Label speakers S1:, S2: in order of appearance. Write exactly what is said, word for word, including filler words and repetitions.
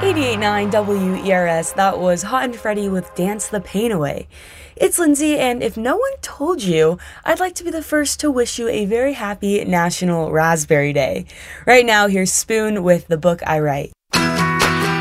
S1: eighty-eight point nine W E R S, that was Hot and Freddy with Dance the Pain Away. It's Lindsay, and if no one told you, I'd like to be the first to wish you a very happy National Raspberry Day. Right now, here's Spoon with The Book I Write.